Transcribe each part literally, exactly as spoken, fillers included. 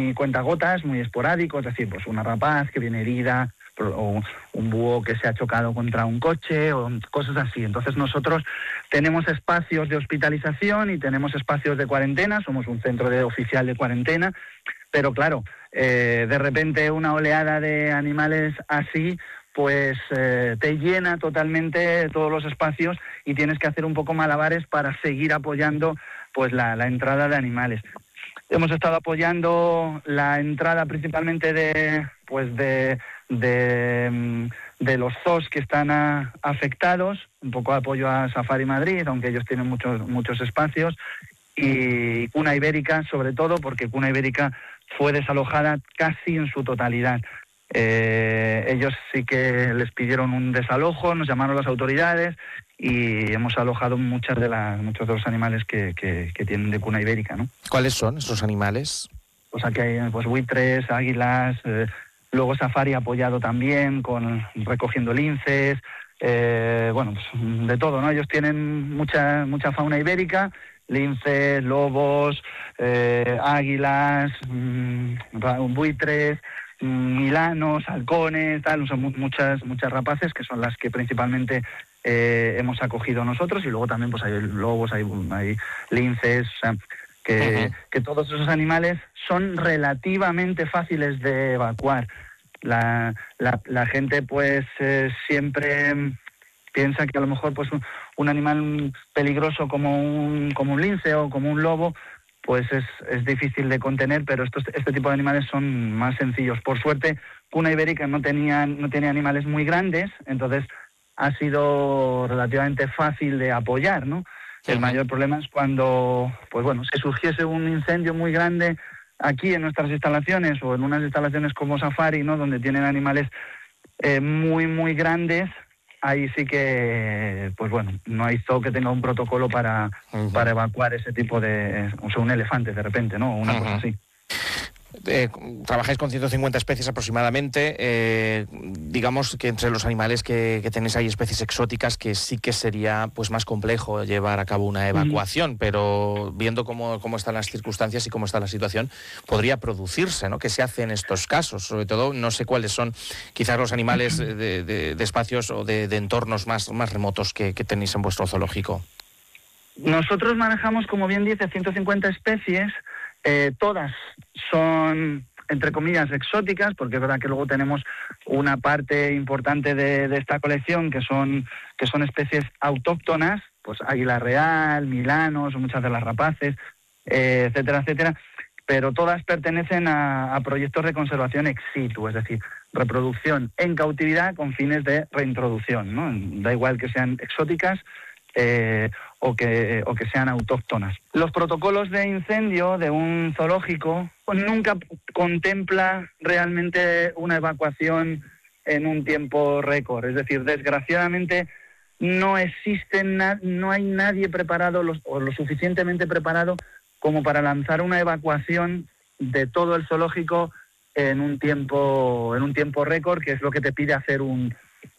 muy cuentagotas, muy esporádicos, es decir, pues una rapaz que viene herida, o un búho que se ha chocado contra un coche, o cosas así. Entonces nosotros tenemos espacios de hospitalización y tenemos espacios de cuarentena, somos un centro de oficial de cuarentena, pero claro, eh, de repente una oleada de animales así, pues eh, te llena totalmente todos los espacios y tienes que hacer un poco malabares para seguir apoyando pues la, la entrada de animales. Hemos estado apoyando la entrada principalmente de pues de de, de los zoos que están a, afectados, un poco de apoyo a Safari Madrid, aunque ellos tienen muchos muchos espacios, y Cuna Ibérica sobre todo, porque Cuna Ibérica fue desalojada casi en su totalidad. Eh, ellos sí que les pidieron un desalojo, nos llamaron las autoridades y hemos alojado muchas de las, muchos de los animales que, que, que tienen de Cuna Ibérica, ¿no? ¿Cuáles son esos animales? Pues aquí hay pues, buitres, águilas, eh, luego Safari apoyado también, con recogiendo linces, eh, bueno, pues, de todo, ¿no? Ellos tienen mucha, mucha fauna ibérica, linces, lobos, eh, águilas, mmm, buitres, milanos, halcones, tal, son muchas muchas rapaces que son las que principalmente eh, hemos acogido nosotros, y luego también pues hay lobos, hay, hay linces, o sea, que, uh-huh. que todos esos animales son relativamente fáciles de evacuar. La, la, la gente pues eh, siempre piensa que a lo mejor pues un, un animal peligroso como un como un lince o como un lobo pues es, es difícil de contener, pero estos, este tipo de animales son más sencillos. Por suerte, Cuna Ibérica no tenía, no tenía animales muy grandes, entonces ha sido relativamente fácil de apoyar, ¿no? Sí. El mayor problema es cuando, pues bueno, se surgiese un incendio muy grande aquí en nuestras instalaciones o en unas instalaciones como Safari, ¿no? Donde tienen animales eh, muy, muy grandes. Ahí sí que, pues bueno, no hay zoo que tenga un protocolo para, uh-huh. para evacuar ese tipo de... O sea, un elefante de repente, ¿no? Una uh-huh. cosa así. Eh, trabajáis con ciento cincuenta especies aproximadamente. Eh, digamos que entre los animales que, que tenéis hay especies exóticas que sí que sería pues más complejo llevar a cabo una evacuación, uh-huh. pero viendo cómo, cómo están las circunstancias y cómo está la situación, podría producirse, ¿no? ¿Qué se hace en estos casos? Sobre todo, no sé cuáles son quizás los animales de, de, de espacios o de, de entornos más, más remotos que, que tenéis en vuestro zoológico. Nosotros manejamos, como bien dice, ciento cincuenta especies. Eh, todas son, entre comillas, exóticas, porque es verdad que luego tenemos una parte importante de, de esta colección que son que son especies autóctonas, pues águila real, milanos, muchas de las rapaces, eh, etcétera, etcétera, pero todas pertenecen a, a proyectos de conservación ex situ, es decir, reproducción en cautividad con fines de reintroducción, ¿no? Da igual que sean exóticas Eh, o que o que sean autóctonas. Los protocolos de incendio de un zoológico pues, nunca contempla realmente una evacuación en un tiempo récord. Es decir, desgraciadamente no existe na- no hay nadie preparado los, o lo suficientemente preparado como para lanzar una evacuación de todo el zoológico en un tiempo en un tiempo récord, que es lo que te pide hacer un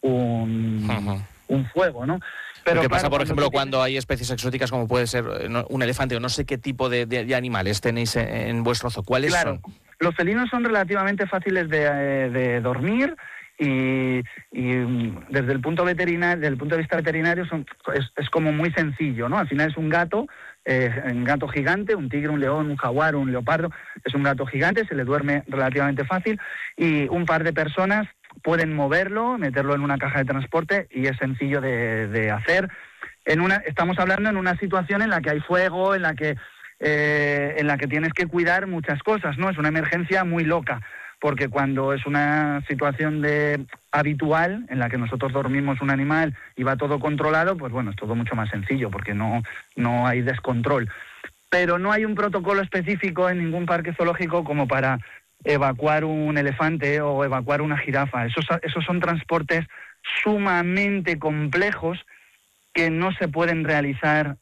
un, uh-huh. un fuego, ¿no? Pero ¿qué pasa, claro, por ejemplo, cuando tienes... hay especies exóticas como puede ser un elefante o no sé qué tipo de, de, de animales tenéis en, en vuestro zoo? ¿Cuáles claro, son? Los felinos son relativamente fáciles de, de dormir y, y desde el punto veterinario, desde el punto de vista veterinario son, es, es como muy sencillo, ¿no? Al final es un gato, eh, un gato gigante, un tigre, un león, un jaguar, un leopardo, es un gato gigante, se le duerme relativamente fácil y un par de personas pueden moverlo, meterlo en una caja de transporte y es sencillo de, de hacer. En una, estamos hablando en una situación en la que hay fuego, en la que eh, en la que tienes que cuidar muchas cosas, ¿no? Es una emergencia muy loca, porque cuando es una situación de habitual en la que nosotros dormimos un animal y va todo controlado, pues bueno, es todo mucho más sencillo porque no no hay descontrol. Pero no hay un protocolo específico en ningún parque zoológico como para evacuar un elefante o evacuar una jirafa. Esos, esos son transportes sumamente complejos que no se pueden realizar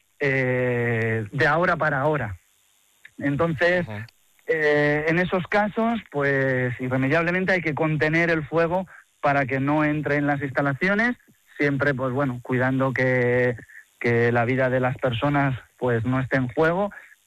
eh, de ahora para ahora. Entonces, uh-huh. eh, en esos casos, pues irremediablemente hay que contener el fuego para que no entre en las instalaciones, siempre, pues bueno, cuidando que, que la vida de las personas pues no esté en juego.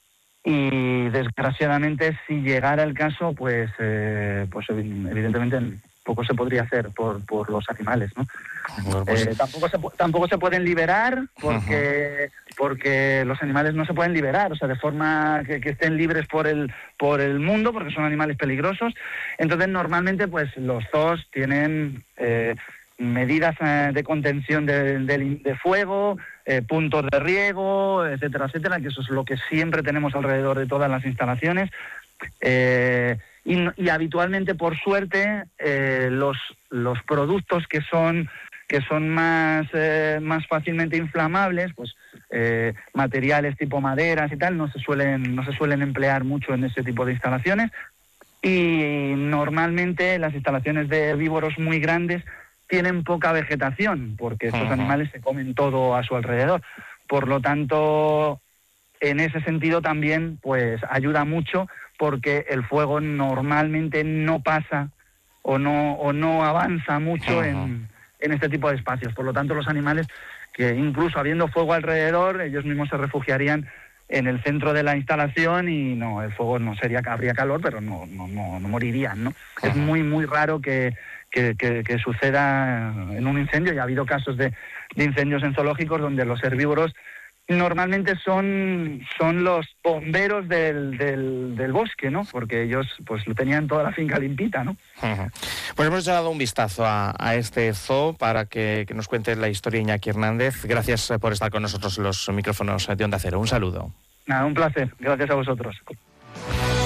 y desgraciadamente si llegara el caso, pues, eh, pues evidentemente poco se podría hacer por, por los animales, ¿no? Bueno, pues... eh, tampoco, se, tampoco se pueden liberar porque, uh-huh. porque los animales no se pueden liberar, o sea, de forma que, que estén libres por el, por el mundo, porque son animales peligrosos. Entonces, normalmente, pues los zoos tienen eh, medidas eh, de contención de, de, de fuego, eh, puntos de riego, etcétera, etcétera, que eso es lo que siempre tenemos alrededor de todas las instalaciones. Eh, Y, y habitualmente, por suerte, eh, los, los productos que son que son más eh, más fácilmente inflamables, pues eh, materiales tipo maderas y tal, no se suelen no se suelen emplear mucho en ese tipo de instalaciones. Y normalmente las instalaciones de herbívoros muy grandes tienen poca vegetación, porque estos uh-huh. animales se comen todo a su alrededor. Por lo tanto, en ese sentido también, pues ayuda mucho, porque el fuego normalmente no pasa o no o no avanza mucho uh-huh. en, en este tipo de espacios. Por lo tanto, los animales, que incluso habiendo fuego alrededor, ellos mismos se refugiarían en el centro de la instalación y no, el fuego no sería, habría calor, pero no no no, no morirían, ¿no? Uh-huh. Es muy muy raro que, que, que, que suceda en un incendio, y ha habido casos de, de incendios en zoológicos donde los herbívoros normalmente son son los bomberos del, del, del bosque, ¿no? Porque ellos pues lo tenían toda la finca limpita, ¿no? Uh-huh. Pues hemos echado un vistazo a, a este zoo para que, que nos cuente la historia Iñaki Hernández. Gracias por estar con nosotros en los micrófonos de Onda Cero. Un saludo. Nada, un placer. Gracias a vosotros.